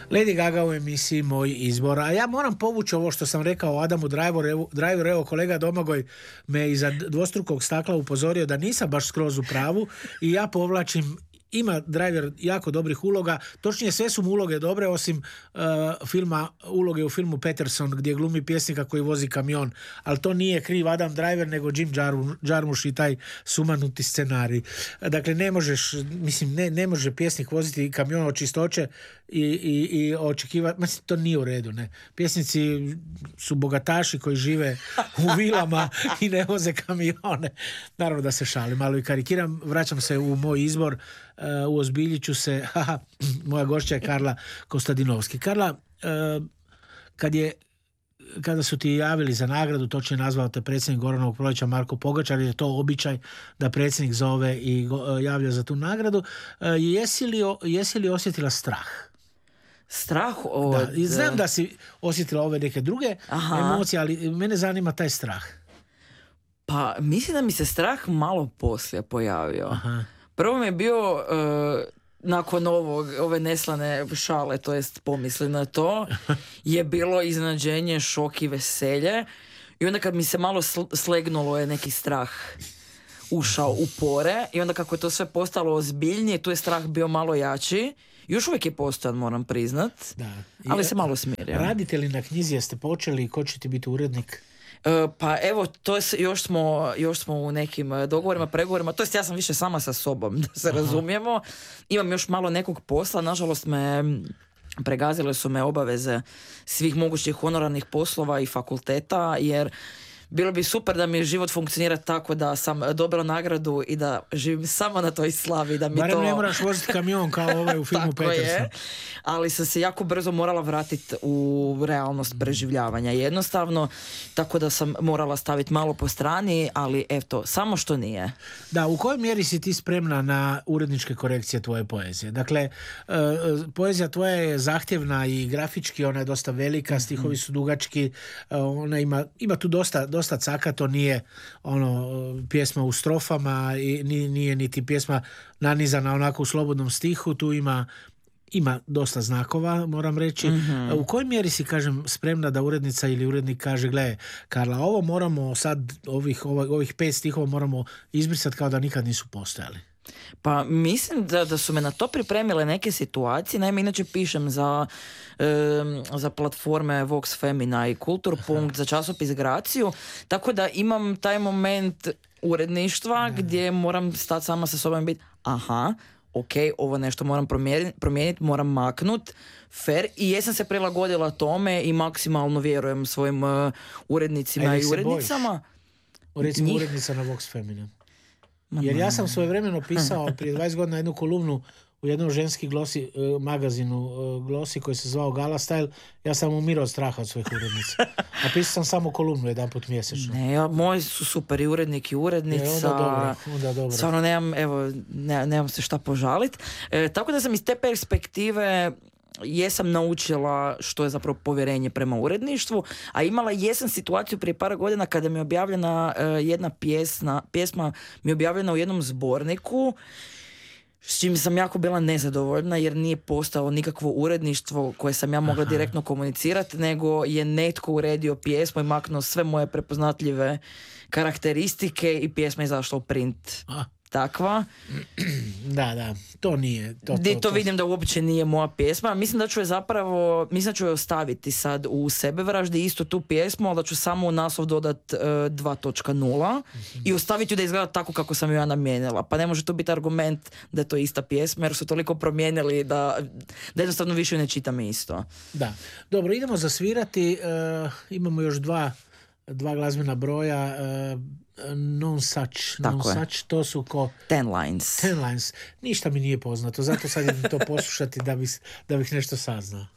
Lady Gaga u emisiji Moj izbor. A ja moram povući ovo što sam rekao o Adamu Driveru. Evo, kolega Domagoj me iza dvostrukog stakla upozorio da nisam baš skroz u pravu i ja povlačim. Ima Driver jako dobrih uloga, točnije sve su mu uloge dobre, osim uloge u filmu Peterson gdje glumi pjesnika koji vozi kamion, ali to nije kriv Adam Driver nego Jim Jarmusch i taj sumanuti scenarij. Dakle, ne može pjesnik voziti kamion od čistoće i očekivati, to nije u redu, ne. Pjesnici su bogataši koji žive u vilama i ne voze kamione. Naravno da se šalim, malo i karikiram, vraćam se u moj izbor. Uozbiljit ću se. Moja gošća je Karla Kostadinovski. Karla, kada su ti javili za nagradu, točno je nazvao te predsjednik Goranovog proljeća Marko Pogačar, je to običaj da predsjednik zove i javlja za tu nagradu. Jesi li osjetila strah? Strah od... Da, znam da si osjetila ove neke druge emocije, ali mene zanima taj strah. Pa mislim da mi se strah malo poslije pojavio. Aha. Prvo mi je bio nakon ove neslane šale, to jest pomisli na to, je bilo iznenađenje, šok i veselje. I onda kad mi se malo slegnulo je neki strah ušao u pore i onda kako je to sve postalo ozbiljnije, tu je strah bio malo jači. Još uvijek je postojan, moram priznat, ali se malo smirio. Radite li na knjizi, jeste počeli i ko će ti biti urednik? Pa evo, još smo u nekim dogovorima, pregovorima, to jest ja sam više sama sa sobom, da se razumijemo. Imam još malo nekog posla, nažalost pregazile su me obaveze svih mogućih honorarnih poslova i fakulteta, jer bilo bi super da mi život funkcionira tako da sam dobila nagradu i da živim samo na toj slavi. Da mi barem ne moraš voziti kamion kao ovaj u filmu Peterson. Ali sam se jako brzo morala vratiti u realnost preživljavanja jednostavno, tako da sam morala staviti malo po strani, ali eto, samo što nije. Da, u kojoj mjeri si ti spremna na uredničke korekcije tvoje poezije? Dakle, poezija tvoja je zahtjevna i grafički, ona je dosta velika, stihovi su dugački, ona ima tu dosta caka, to nije pjesma u strofama i nije niti pjesma nanizana onako u slobodnom stihu, tu ima dosta znakova, moram reći. U kojoj mjeri si, kažem, spremna da urednica ili urednik kaže, gle, Karla, ovo moramo sad, ovih 5 stihova moramo izbrisati kao da nikad nisu postojali? Pa mislim da su me na to pripremile neke situacije. Naime, inače pišem za platforme Vox Femina i Kulturpunkt, za časopis Graciju, tako da imam taj uredništva gdje moram stati sama sa sobom i biti ok, ovo nešto moram promijeniti, moram maknut, fair, i jesam se prilagodila tome i maksimalno vjerujem svojim urednicima i urednicama. Recimo urednica na Vox Femina. Jer ja sam svojevremeno pisao prije 20 godina jednu kolumnu u jednom ženski magazinu Glosi koji se zvao Gala Style. Ja sam umirao od straha od svojih urednica. A pisao sam samo kolumnu jedanput mjesečno. Ne, moji su super i urednik i urednica. Onda dobro. Stvarno nemam se šta požalit. Tako da sam iz te perspektive jesam naučila što je zapravo povjerenje prema uredništvu, a imala jesam situaciju prije par godina kada mi je objavljena jedna pjesma mi je objavljena u jednom zborniku, s čim sam jako bila nezadovoljna jer nije postalo nikakvo uredništvo koje sam ja mogla direktno komunicirati, nego je netko uredio pjesmu i maknuo sve moje prepoznatljive karakteristike i pjesma je izašla u print. Takva. Da, to nije. To vidim da uopće nije moja pjesma. Mislim da ću je ostaviti sad u Sebevraždi, isto tu pjesmu, ali da ću samo u naslov dodat 2.0 i ostaviti ju da izgleda tako kako sam ju ja namijenila. Pa ne može to biti argument da je to ista pjesma, jer su toliko promijenili da jednostavno više ne čitam isto. Da. Dobro, idemo zasvirati. Imamo još dva glazbena broja. Non such, to su Ten Lines. Ništa mi nije poznato, zato sad idem to poslušati da bih nešto saznao.